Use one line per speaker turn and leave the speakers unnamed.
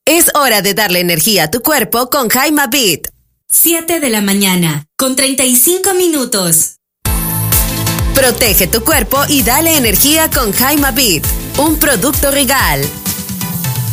Es hora de darle energía a tu cuerpo con Jaimabit.
7 de la mañana, con 35 minutos.
Protege tu cuerpo y dale energía con Jaimabit, un producto Regal.